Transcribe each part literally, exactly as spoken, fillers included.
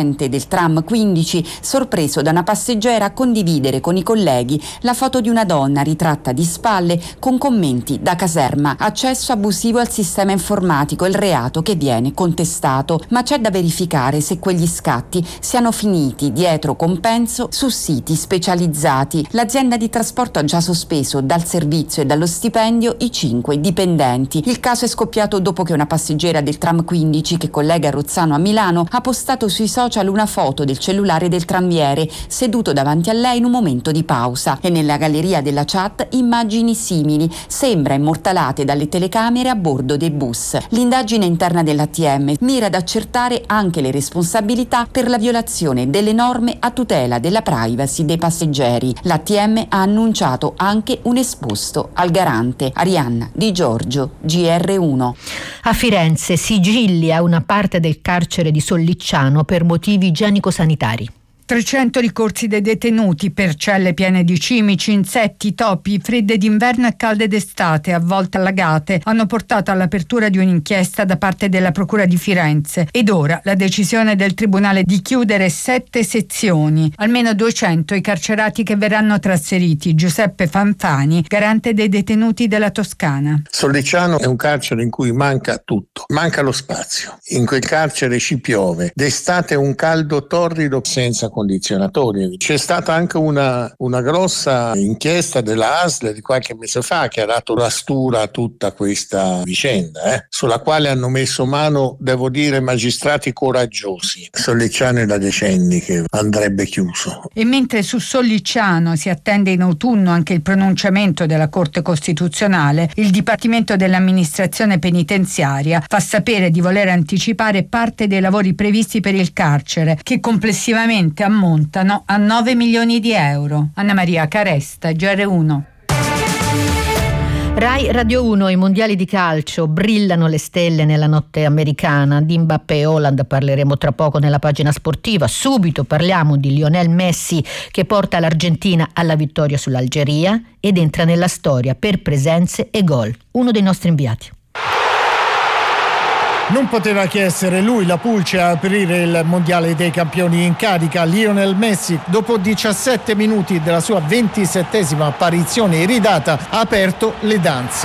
uscente del tram quindici, sorpreso da una passeggera a condividere con i colleghi la foto di una donna ritratta di spalle con commenti da caserma. Accesso abusivo al sistema informatico, il reato che viene contestato, ma c'è da verificare se quegli scatti siano finiti dietro compenso su siti specializzati. L'azienda di trasporto ha già sospeso dal servizio e dallo stipendio i cinque dipendenti. Il caso è scoppiato dopo che una passeggera del tram quindici che collega Rozzano a Milano ha postato sui social una foto del cellulare del tranviere seduto davanti a lei in un momento di pausa, e nella galleria della chat immagini simili, sembra immortalate dalle telecamere a bordo dei bus. L'indagine interna dell'A T M mira ad accertare anche le responsabilità per la violazione delle norme a tutela della privacy dei passeggeri. L'A T M ha annunciato anche un esposto al garante. Arianna Di Giorgio, G R uno. A Firenze sigilli a una parte del carcere di Sollicciano per motivi igienico-sanitari. trecento ricorsi dei detenuti per celle piene di cimici, insetti, topi, fredde d'inverno e calde d'estate, a volte allagate, hanno portato all'apertura di un'inchiesta da parte della Procura di Firenze. Ed ora la decisione del Tribunale di chiudere sette sezioni. Almeno duecento i carcerati che verranno trasferiti. Giuseppe Fanfani, garante dei detenuti della Toscana. Sollicciano è un carcere in cui manca tutto, manca lo spazio. In quel carcere ci piove, d'estate un caldo torrido senza condizionatori. C'è stata anche una, una grossa inchiesta della A S L di qualche mese fa che ha dato la stura a tutta questa vicenda, eh, sulla quale hanno messo mano, devo dire, magistrati coraggiosi. Sollicciano è da decenni che andrebbe chiuso. E mentre su Sollicciano si attende in autunno anche il pronunciamento della Corte Costituzionale, il Dipartimento dell'Amministrazione Penitenziaria fa sapere di voler anticipare parte dei lavori previsti per il carcere, che complessivamente ammontano a nove milioni di euro. Anna Maria Caresta, G R uno. Rai Radio uno, i mondiali di calcio, brillano le stelle nella notte americana. Di Mbappé e Haaland parleremo tra poco nella pagina sportiva. Subito parliamo di Lionel Messi che porta l'Argentina alla vittoria sull'Algeria ed entra nella storia per presenze e gol. Uno dei nostri inviati. Non poteva che essere lui la pulce a aprire il mondiale dei campioni in carica. Lionel Messi, dopo diciassette minuti della sua ventisettesima apparizione iridata, ha aperto le danze.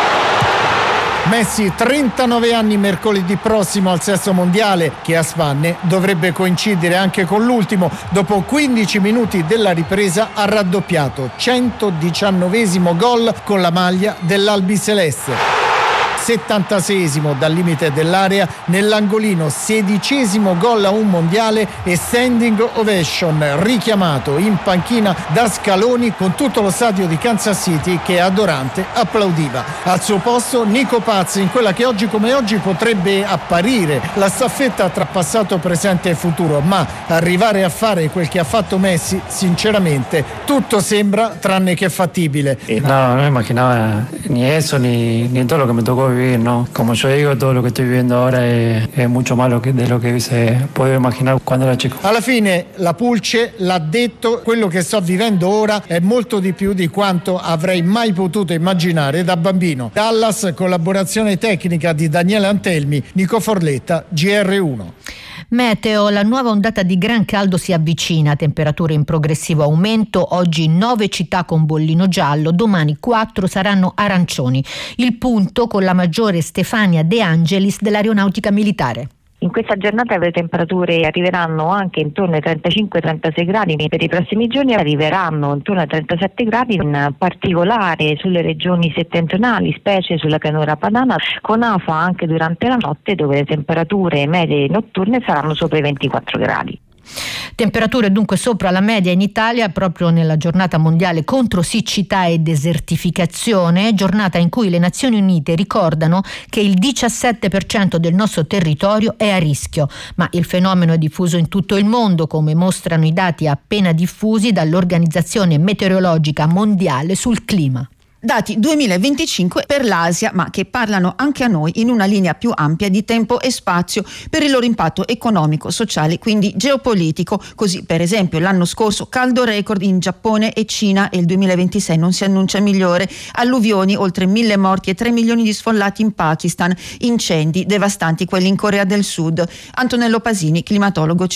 Messi, trentanove anni, mercoledì prossimo al sesto mondiale, che a spanne dovrebbe coincidere anche con l'ultimo. Dopo quindici minuti della ripresa ha raddoppiato, centodiciannovesimo gol con la maglia dell'Albiceleste. settantaseiesimo dal limite dell'area nell'angolino, sedicesimo gol a un mondiale e standing ovation richiamato in panchina da Scaloni con tutto lo stadio di Kansas City che a Durante applaudiva. Al suo posto Nico Paz in quella che oggi come oggi potrebbe apparire la staffetta tra passato, presente e futuro, ma arrivare a fare quel che ha fatto Messi, sinceramente tutto sembra tranne che fattibile. No, no me imaginaba ni eso ni, ni todo lo que me tocó vivir, ¿no? Como yo digo, todo lo que estoy viviendo ahora es, es mucho más que, de lo que se puede imaginar quando era chico. Alla fine la Pulce l'ha detto, quello che sto vivendo ora è molto di più di quanto avrei mai potuto immaginare da bambino. Dallas, collaborazione tecnica di Daniele Antelmi, Nico Forletta, G R uno. Meteo, la nuova ondata di gran caldo si avvicina, temperature in progressivo aumento, oggi nove città con bollino giallo, domani quattro saranno arancioni. Il punto con la maggiore Stefania De Angelis dell'Aeronautica Militare. In questa giornata le temperature arriveranno anche intorno ai trentacinque trentasei gradi, per i prossimi giorni arriveranno intorno ai trentasette gradi, in particolare sulle regioni settentrionali, specie sulla pianura padana, con afa anche durante la notte dove le temperature medie notturne saranno sopra i ventiquattro gradi. Temperature dunque sopra la media in Italia proprio nella giornata mondiale contro siccità e desertificazione, giornata in cui le Nazioni Unite ricordano che il diciassette per cento del nostro territorio è a rischio, ma il fenomeno è diffuso in tutto il mondo, come mostrano i dati appena diffusi dall'Organizzazione Meteorologica Mondiale sul clima. Dati duemilaventicinque per l'Asia, ma che parlano anche a noi in una linea più ampia di tempo e spazio per il loro impatto economico, sociale, quindi geopolitico. Così, per esempio, l'anno scorso caldo record in Giappone e Cina e il duemilaventisei non si annuncia migliore. Alluvioni, oltre mille morti e tre milioni di sfollati in Pakistan. Incendi devastanti quelli in Corea del Sud. Antonello Pasini, climatologo.